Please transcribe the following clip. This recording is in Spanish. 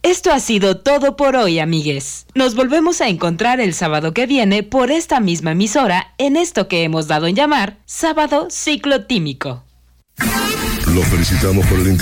Esto ha sido todo por hoy, amigues. Nos volvemos a encontrar el sábado que viene por esta misma emisora en esto que hemos dado en llamar Sábado Ciclotímico. Lo felicitamos por el